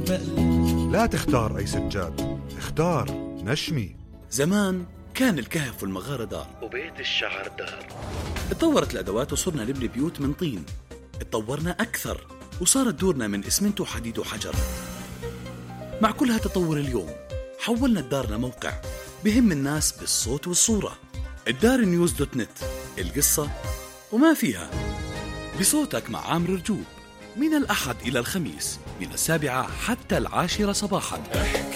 المقلب. لا تختار أي سجاد، اختار نشمي. زمان كان الكهف والمغارة دار وبيت الشعر دار. اتطورت الأدوات وصرنا نبني بيوت من طين. اتطورنا أكثر وصارت دورنا من إسمنت وحديد وحجر. مع كل هالتطور اليوم حولنا الدار لموقع بهم الناس بالصوت والصورة. الدارنيوز.net، القصة وما فيها، بصوتك مع عامر رجوب، من الأحد إلى الخميس من 7 حتى 10 صباحا.